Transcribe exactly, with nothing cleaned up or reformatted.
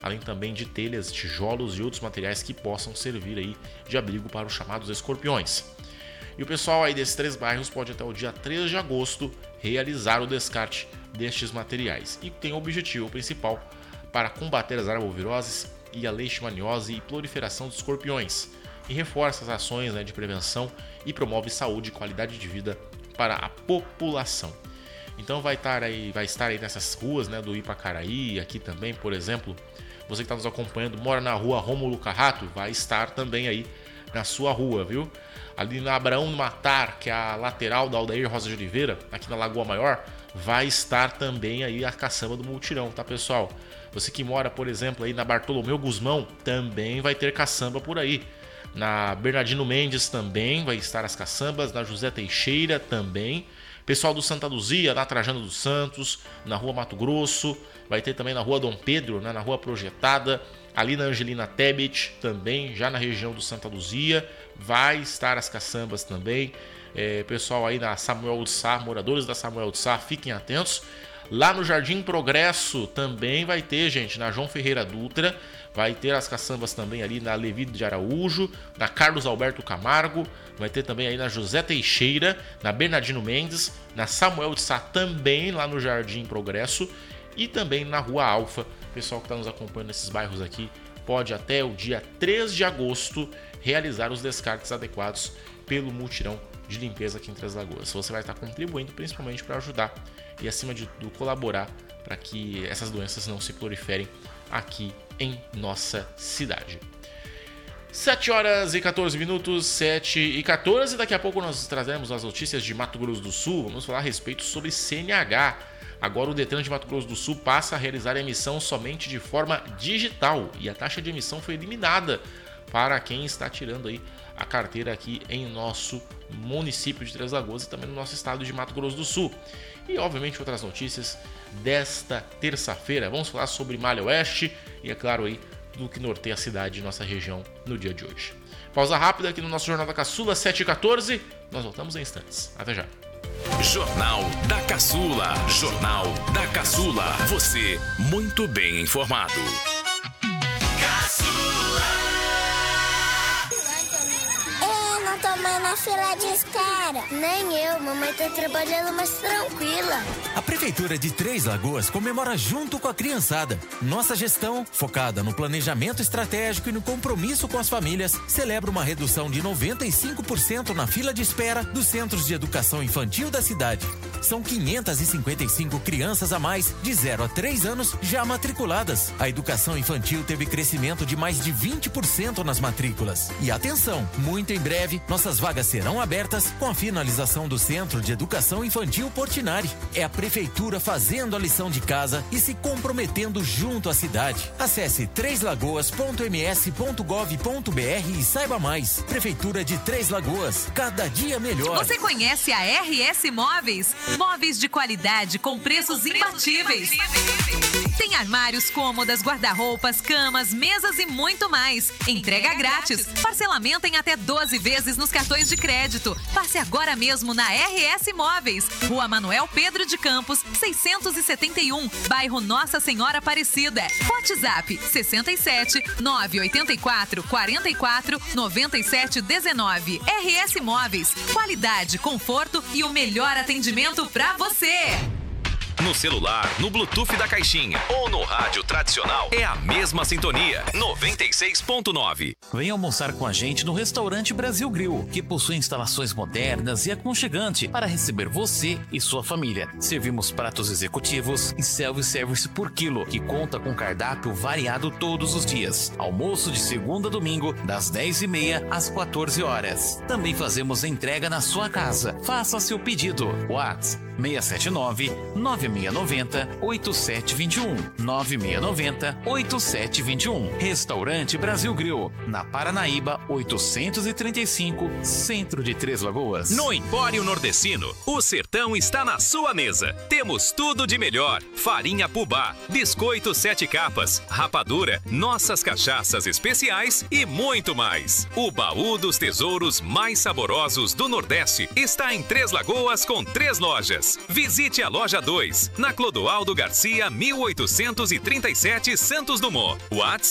além também de telhas, tijolos e outros materiais que possam servir aí de abrigo para os chamados escorpiões. E o pessoal aí desses três bairros pode até o dia três de agosto realizar o descarte destes materiais e tem o objetivo principal para combater as arboviroses e a leishmaniose e proliferação dos escorpiões, e reforça as ações, né, de prevenção e promove saúde e qualidade de vida para a população. Então vai estar aí, vai estar aí nessas ruas, né, do Ipacaraí, aqui também, por exemplo, você que está nos acompanhando, mora na rua Rômulo Carrato, vai estar também aí na sua rua, viu? Ali na Abraão Matar, que é a lateral da Aldair Rosa de Oliveira, aqui na Lagoa Maior, vai estar também aí a caçamba do Multirão, tá, pessoal? Você que mora, por exemplo, aí na Bartolomeu Guzmão, também vai ter caçamba por aí. Na Bernardino Mendes também vai estar as caçambas, na José Teixeira também. Pessoal do Santa Luzia, na Trajano dos Santos, na Rua Mato Grosso, vai ter também na Rua Dom Pedro, né, na Rua Projetada, ali na Angelina Tebet também, já na região do Santa Luzia, vai estar as caçambas também. É, pessoal aí na Samuel de Sá, moradores da Samuel de Sá, fiquem atentos. Lá no Jardim Progresso também vai ter, gente, na João Ferreira Dutra, vai ter as caçambas também ali na Levi de Araújo, na Carlos Alberto Camargo, vai ter também aí na José Teixeira, na Bernardino Mendes, na Samuel de Sá também lá no Jardim Progresso e também na Rua Alfa. O pessoal que está nos acompanhando nesses bairros aqui pode até o dia três de agosto realizar os descartes adequados pelo mutirão de limpeza aqui em Três Lagoas. Você vai estar contribuindo principalmente para ajudar e, acima de tudo, colaborar para que essas doenças não se proliferem aqui em nossa cidade. sete horas e quatorze minutos, sete e quatorze. Daqui a pouco nós trazemos as notícias de Mato Grosso do Sul. Vamos falar a respeito sobre C N H. Agora o Detran de Mato Grosso do Sul passa a realizar a emissão somente de forma digital e a taxa de emissão foi eliminada para quem está tirando aí a carteira aqui em nosso município de Três Lagoas e também no nosso estado de Mato Grosso do Sul. E obviamente outras notícias desta terça-feira. Vamos falar sobre Malha Oeste e, é claro, aí do que norteia a cidade de nossa região no dia de hoje. Pausa rápida aqui no nosso Jornal da Caçula, sete e quatorze. Nós voltamos em instantes. Até já. Jornal da Caçula. Jornal da Caçula. Você muito bem informado. Na fila de espera. Nem eu, mamãe tá trabalhando mais tranquila. A Prefeitura de Três Lagoas comemora junto com a criançada. Nossa gestão, focada no planejamento estratégico e no compromisso com as famílias, celebra uma redução de noventa e cinco por cento na fila de espera dos centros de educação infantil da cidade. São quinhentas e cinquenta e cinco crianças a mais de zero a três anos já matriculadas. A educação infantil teve crescimento de mais de vinte por cento nas matrículas. E atenção, muito em breve, nossas vagas serão abertas com a finalização do Centro de Educação Infantil Portinari. É a Prefeitura fazendo a lição de casa e se comprometendo junto à cidade. Acesse três lagoas ponto m s ponto gov ponto b r e saiba mais. Prefeitura de Três Lagoas, cada dia melhor. Você conhece a R S Móveis? Móveis de qualidade com preços imbatíveis. Tem armários, cômodas, guarda-roupas, camas, mesas e muito mais. Entrega grátis. Parcelamento em até doze vezes nos cartões de crédito. Passe agora mesmo na R S Móveis. Rua Manuel Pedro de Campos, seiscentos e setenta e um, bairro Nossa Senhora Aparecida. WhatsApp sessenta e sete, nove oito quatro, quatro quatro, nove sete um nove. R S Móveis. Qualidade, conforto e o melhor atendimento pra você. No celular, no Bluetooth da caixinha ou no rádio tradicional, é a mesma sintonia. noventa e seis ponto nove. Venha almoçar com a gente no restaurante Brasil Grill, que possui instalações modernas e aconchegante para receber você e sua família. Servimos pratos executivos e self-service por quilo, que conta com cardápio variado todos os dias. Almoço de segunda a domingo, das dez e meia às quatorze horas. Também fazemos entrega na sua casa. Faça seu pedido. WhatsApp seis sete nove, nove seis nove zero, oito sete dois um. nove seis nove zero, oito sete dois um. Restaurante Brasil Grill, na Paranaíba oitocentos e trinta e cinco, centro de Três Lagoas. No Empório Nordestino, o sertão está na sua mesa. Temos tudo de melhor: farinha Pubá, biscoito Sete Capas, rapadura, nossas cachaças especiais e muito mais. O baú dos tesouros mais saborosos do Nordeste está em Três Lagoas com três lojas. Uniformes. Visite a loja dois, na Clodoaldo Garcia, mil oitocentos e trinta e sete, Santos Dumont. WhatsApp